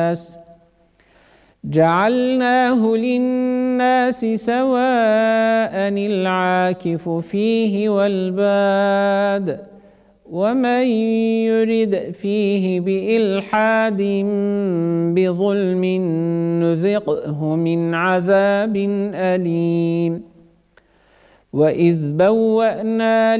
جعلناه للناس سواء العاكف فيه والباد ومن يرد فيه بإلحاد بظلم نذقه من عذاب أليم وإذ بوأنا